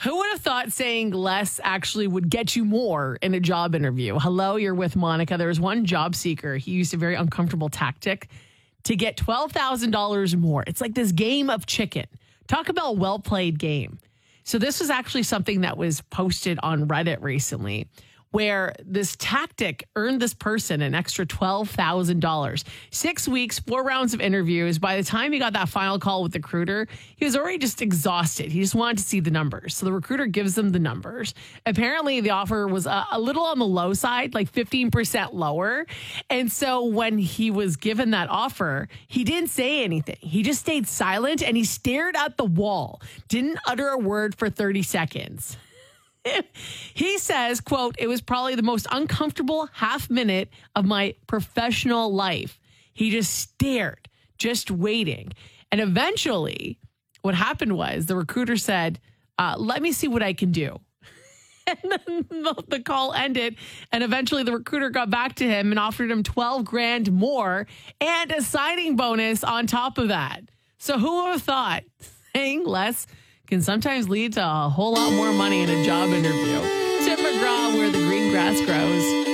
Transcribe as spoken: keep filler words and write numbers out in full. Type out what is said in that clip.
Who would have thought saying less actually would get you more in a job interview? Hello, you're with Monica. There was one job seeker. He used a very uncomfortable tactic to get twelve thousand dollars more. It's like this game of chicken. Talk about a well-played game. So this was actually something that was posted on Reddit recently, where this tactic earned this person an extra twelve thousand dollars. Six weeks, four rounds of interviews. By the time he got that final call with the recruiter, he was already just exhausted. He just wanted to see the numbers. So the recruiter gives them the numbers. Apparently, the offer was a, a little on the low side, like fifteen percent lower. And so when he was given that offer, he didn't say anything. He just stayed silent and he stared at the wall, didn't utter a word for thirty seconds. He says, quote, "It was probably the most uncomfortable half minute of my professional life." He just stared, just waiting. And eventually what happened was the recruiter said, uh, let me see what I can do. And then the, the call ended. And eventually the recruiter got back to him and offered him twelve grand more and a signing bonus on top of that. So who would have thought saying less can sometimes lead to a whole lot more money in a job interview? Tim McGraw, Where the Green Grass Grows.